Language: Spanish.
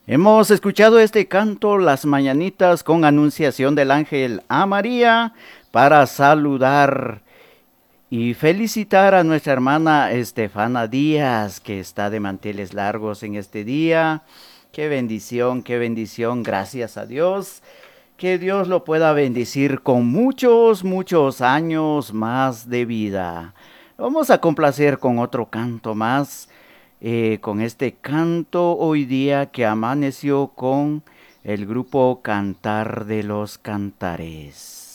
Hemos escuchado este canto, las mañanitas, con anunciación del ángel a María, para saludar y felicitar a nuestra hermana Estefana Díaz, que está de manteles largos en este día. Qué bendición, gracias a Dios. Que Dios lo pueda bendecir con muchos, muchos años más de vida. Vamos a complacer con otro canto más, con este canto hoy día que amaneció con el grupo Cantar de los Cantares.